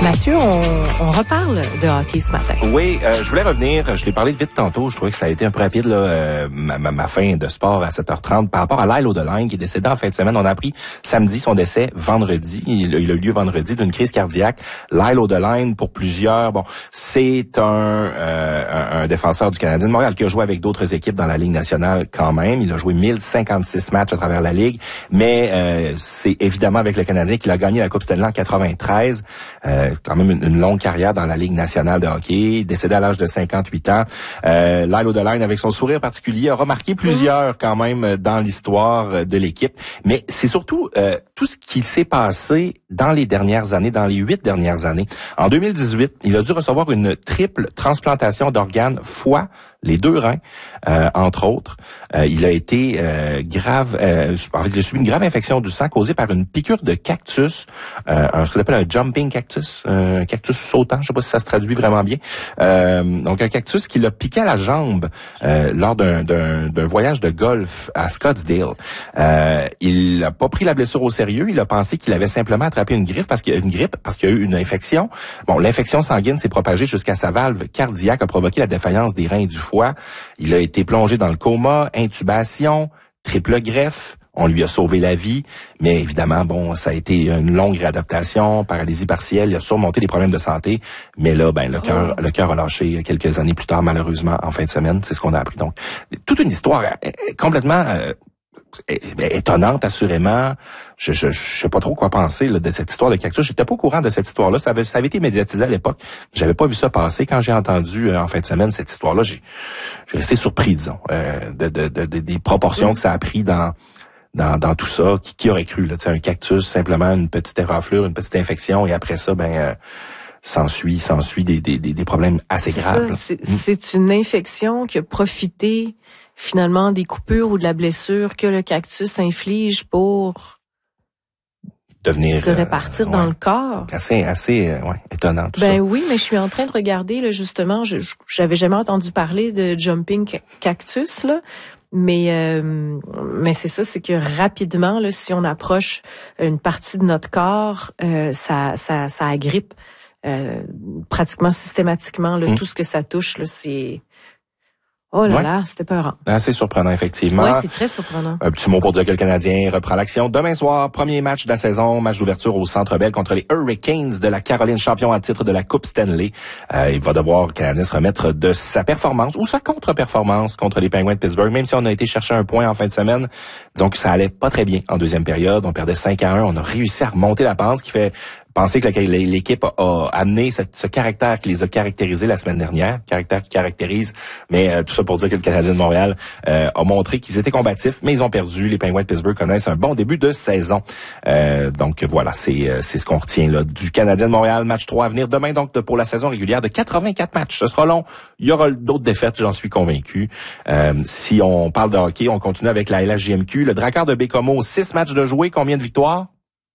Mathieu, on reparle de hockey ce matin. Oui, je voulais revenir, je l'ai parlé vite tantôt, je trouvais que ça a été un peu rapide, là, ma fin de sport à 7h30, par rapport à Lyle O'Donnell qui est décédé en fin de semaine. On a appris samedi son décès, vendredi, il a eu lieu vendredi d'une crise cardiaque. Lyle O'Donnell, pour plusieurs, bon, c'est un défenseur du Canadien de Montréal qui a joué avec d'autres équipes dans la Ligue nationale quand même. Il a joué 1056 matchs à travers la Ligue, mais c'est évidemment avec le Canadien qu'il a gagné la Coupe Stanley en 93. Quand même une longue carrière dans la Ligue nationale de hockey, décédé à l'âge de 58 ans. Lyle O'Donnell, avec son sourire particulier, a remarqué plusieurs quand même dans l'histoire de l'équipe. Mais c'est surtout tout ce qui s'est passé dans les dernières années, dans les 8 dernières années. En 2018, il a dû recevoir une triple transplantation d'organes foie, les 2 reins, entre autres. Il a été grave, il a subi une grave infection du sang causée par une piqûre de cactus, ce qu'on appelle un jumping cactus, un cactus sautant, je sais pas si ça se traduit vraiment bien. Donc un cactus qui l'a piqué à la jambe lors d'un voyage de golf à Scottsdale. Il n'a pas pris la blessure au sérieux, il a pensé qu'il avait simplement attrapé une grippe parce qu'il y a eu une infection. Bon, l'infection sanguine s'est propagée jusqu'à sa valve cardiaque, a provoqué la défaillance des reins et du foie. Il a été plongé dans le coma, intubation, triple greffe. On lui a sauvé la vie, mais évidemment, bon, ça a été une longue réadaptation, paralysie partielle, il a surmonté des problèmes de santé, mais là, le cœur a lâché quelques années plus tard, malheureusement, en fin de semaine, c'est ce qu'on a appris. Donc, toute une histoire complètement étonnante, assurément. Je sais pas trop quoi penser là, de cette histoire de cactus. J'étais pas au courant de cette histoire-là. Ça avait été médiatisé à l'époque. J'avais pas vu ça passer. Quand j'ai entendu en fin de semaine cette histoire-là, j'ai resté surpris, disons, des proportions que ça a pris dans tout ça. Qui aurait cru, là, tu sais, un cactus, simplement une petite éraflure, une petite infection, et après ça, s'ensuit des problèmes assez graves. C'est une infection qui a profité finalement des coupures ou de la blessure que le cactus inflige pour devenir se répartir dans le corps. Assez étonnant tout ça. Oui, mais je suis en train de regarder là, justement, j'avais jamais entendu parler de jumping cactus là. Mais c'est ça, c'est que rapidement là, si on approche une partie de notre corps, ça agrippe pratiquement systématiquement là, tout ce que ça touche là, c'est oh là là, c'était peurant. Assez surprenant, effectivement. Oui, c'est très surprenant. Un petit mot pour dire que le Canadien reprend l'action demain soir. Premier match de la saison, match d'ouverture au Centre Bell contre les Hurricanes de la Caroline, champion à titre de la Coupe Stanley. Il va devoir, le Canadien, se remettre de sa performance ou sa contre-performance contre les Penguins de Pittsburgh. Même si on a été chercher un point en fin de semaine, disons que ça allait pas très bien en deuxième période. On perdait 5-1. On a réussi à remonter la pente, ce qui fait penser que l'équipe a amené ce caractère qui les a caractérisés la semaine dernière, caractère qui caractérise, mais tout ça pour dire que le Canadien de Montréal a montré qu'ils étaient combatifs, mais ils ont perdu. Les Penguins de Pittsburgh connaissent un bon début de saison. Donc voilà, c'est ce qu'on retient là du Canadien de Montréal. Match 3 à venir demain, donc pour la saison régulière de 84 matchs. Ce sera long. Il y aura d'autres défaites, j'en suis convaincu. Si on parle de hockey, on continue avec la LHJMQ. Le Drakkar de Baie-Comeau, 6 matchs de joués, combien de victoires?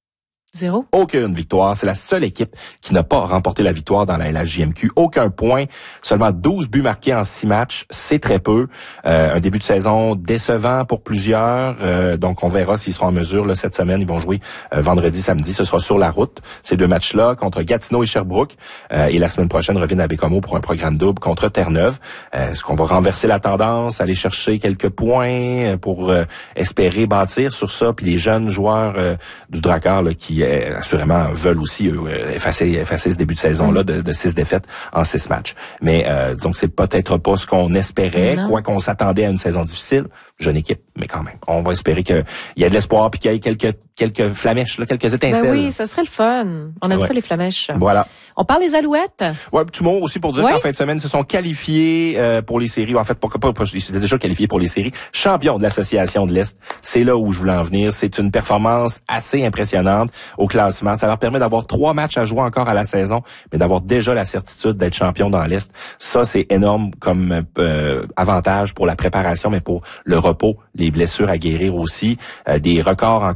0. Aucune victoire. C'est la seule équipe qui n'a pas remporté la victoire dans la LHJMQ. Aucun point. Seulement 12 buts marqués en 6 matchs. C'est très peu. Un début de saison décevant pour plusieurs. Donc, on verra s'ils seront en mesure. Là, cette semaine, ils vont jouer vendredi, samedi. Ce sera sur la route. Ces 2 matchs-là contre Gatineau et Sherbrooke. Et la semaine prochaine, reviennent à Baie-Comeau pour un programme double contre Terre-Neuve. Est-ce qu'on va renverser la tendance, aller chercher quelques points pour espérer bâtir sur ça? Puis les jeunes joueurs du Drakkar là, qui assurément veulent aussi effacer ce début de saison-là de 6 défaites en 6 matchs. Mais disons que c'est peut-être pas ce qu'on espérait, quoi qu'on s'attendait à une saison difficile. Jeune équipe, mais quand même. On va espérer qu'il y ait de l'espoir puis qu'il y ait quelques flamèches, là, quelques étincelles. Oui, ça serait le fun. On aime ça, les flamèches. Voilà. On parle des Alouettes. Ouais, petit mot aussi pour dire qu'en fin de semaine, ils se sont qualifiés pour les séries. En fait, pourquoi pas, ils étaient déjà qualifiés pour les séries. Champions de l'Association de l'Est. C'est là où je voulais en venir. C'est une performance assez impressionnante au classement. Ça leur permet d'avoir 3 matchs à jouer encore à la saison, mais d'avoir déjà la certitude d'être champion dans l'Est. Ça, c'est énorme comme avantage pour la préparation, mais pour le repos, les blessures à guérir aussi. Des records encore aussi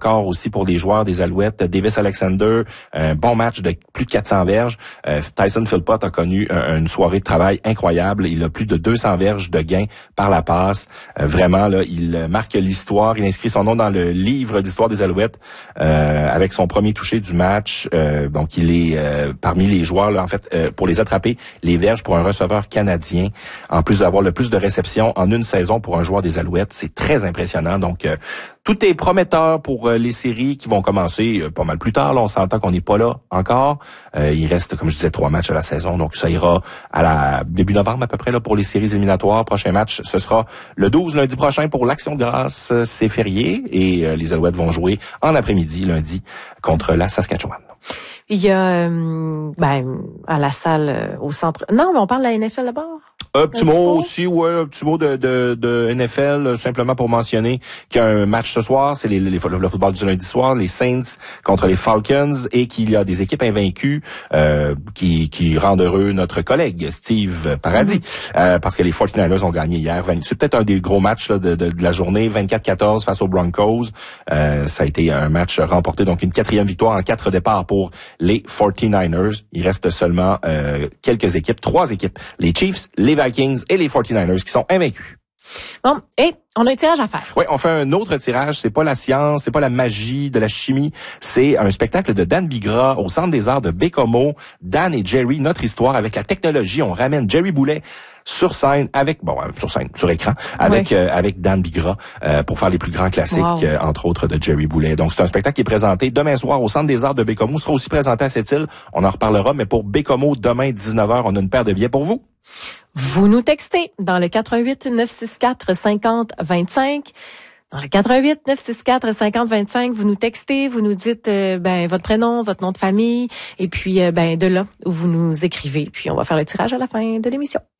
pour les joueurs des Alouettes. Davis Alexander, un bon match de plus de 400 verges. Tyson Philpott a connu une soirée de travail incroyable. Il a plus de 200 verges de gains par la passe. Vraiment, là, il marque l'histoire. Il inscrit son nom dans le livre d'histoire des Alouettes avec son premier touché du match. Donc, il est parmi les joueurs, là, en fait, pour les attraper, les verges pour un receveur canadien. En plus d'avoir le plus de réceptions en une saison pour un joueur des Alouettes, c'est très impressionnant. Donc, tout est prometteur pour les séries qui vont commencer pas mal plus tard. Là, on s'entend qu'on n'est pas là encore. Il reste, comme je disais, 3 matchs à la saison. Donc, ça ira à la début novembre à peu près là pour les séries éliminatoires. Prochain match, ce sera le 12 lundi prochain pour l'Action de grâce. C'est férié et les Alouettes vont jouer en après-midi lundi contre la Saskatchewan. Il y a à la salle au centre. Non, mais on parle de la NFL d'abord. Un petit mot aussi, un petit mot de NFL, simplement pour mentionner qu'il y a un match ce soir, c'est le football du lundi soir, les Saints contre les Falcons, et qu'il y a des équipes invaincues qui rendent heureux notre collègue Steve Paradis, parce que les 49ers ont gagné hier. C'est peut-être un des gros matchs là, de la journée, 24-14 face aux Broncos. Ça a été un match remporté, donc une 4e victoire en 4 départs pour les 49ers. Il reste seulement quelques équipes, 3 équipes, les Chiefs, les Vikings et les 49ers qui sont invaincus. Bon, et on a un tirage à faire. Oui, on fait un autre tirage. C'est pas la science, c'est pas la magie de la chimie. C'est un spectacle de Dan Bigra au Centre des Arts de Bécomo. Dan et Jerry, notre histoire avec la technologie. On ramène Jerry Boulet sur scène sur écran avec Dan Bigra pour faire les plus grands classiques, entre autres de Jerry Boulet. Donc c'est un spectacle qui est présenté demain soir au Centre des Arts de Bécomo. Il sera aussi présenté à Sept-Îles. On en reparlera, mais pour Bécomo, demain 19h, on a une paire de billets pour vous. Vous nous textez dans le 88 964 50 25. Dans le 88 964 50 25, vous nous textez, vous nous dites votre prénom, votre nom de famille, et puis de là où vous nous écrivez. Puis on va faire le tirage à la fin de l'émission.